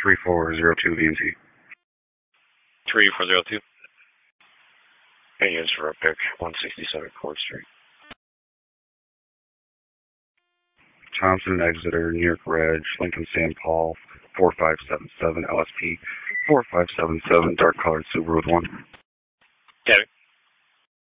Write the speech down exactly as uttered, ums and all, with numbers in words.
three four zero two V N T. three four zero two. Hey, it's for a pick, one sixty-seven Court Street. Thompson, Exeter, New York Reg, Lincoln, Saint Paul, four five seven seven, L S P, four five seven seven, dark colored Subaru with one. Got it.